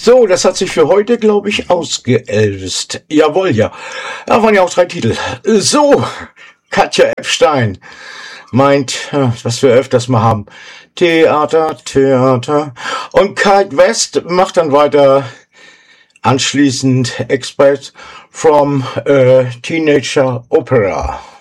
So, das hat sich für heute, glaube ich, ausgeelvst. Jawohl, ja. Da waren ja auch 3 Titel. So, Katja Epstein meint, was wir öfters mal haben, Theater. Und Kite West macht dann weiter anschließend Experts from Teenager Opera.